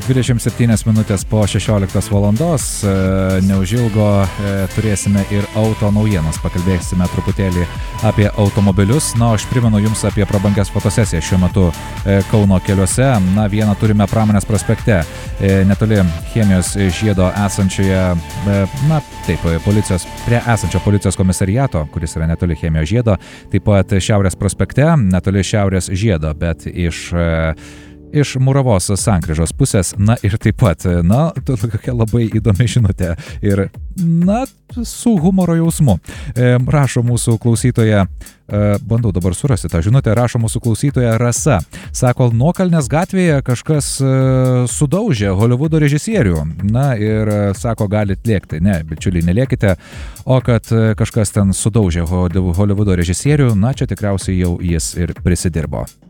27 minutės po 16 valandos, neužilgo turėsime ir auto naujienas, pakalbėsime truputėlį apie automobilius. Na, aš primenu jums apie prabangias fotosesiją šiuo metu Kauno keliuose. Na, vieną turime Pramonės prospekte, netoli Chemijos žiedo esančioje, prie esančio policijos komisariato, kuris yra netoli Chemijos žiedo, taip pat Šiaurės prospekte, netoli Šiaurės žiedo, bet iš Muravos sankryžos pusės, na ir taip pat, tokia labai įdomi žinutė ir, su humoro jausmu. Rašo mūsų klausytoja, bandau dabar surasti tą žinutę, rašo mūsų klausytoja Rasa. Sako, Nuokalnės gatvėje kažkas sudaužė Holivudo režisierių. Na ir sako, galit lėkti. Ne, bičiuliai, nelėkite. O kad kažkas ten sudaužė Holivudo režisierių, čia tikriausiai jau jis ir prisidirbo.